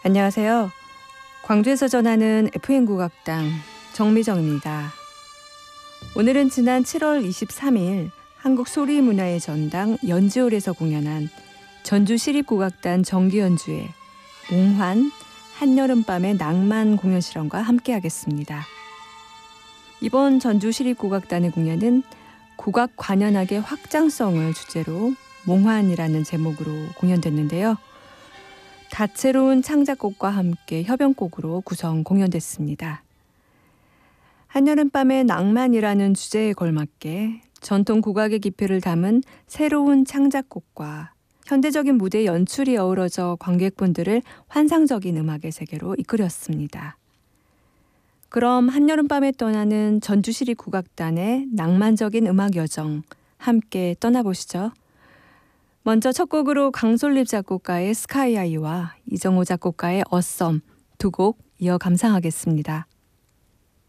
안녕하세요. 광주에서 전하는 FM 국악당 정미정입니다. 오늘은 지난 7월 23일 한국소리문화의 전당 연지홀에서 공연한 전주시립국악단 정기연주회 몽환 한여름밤의 낭만 공연 실험과 함께하겠습니다. 이번 전주시립국악단의 공연은 국악 관현악의 확장성을 주제로 몽환이라는 제목으로 공연됐는데요. 다채로운 창작곡과 함께 협연곡으로 구성 공연됐습니다. 한여름밤의 낭만이라는 주제에 걸맞게 전통 국악의 깊이를 담은 새로운 창작곡과 현대적인 무대 연출이 어우러져 관객분들을 환상적인 음악의 세계로 이끌었습니다. 그럼 한여름밤에 떠나는 전주시립국악단의 낭만적인 음악 여정 함께 떠나보시죠. 먼저 첫 곡으로 강솔립 작곡가의 스카이아이와 이정호 작곡가의 어썸 두 곡 이어 감상하겠습니다.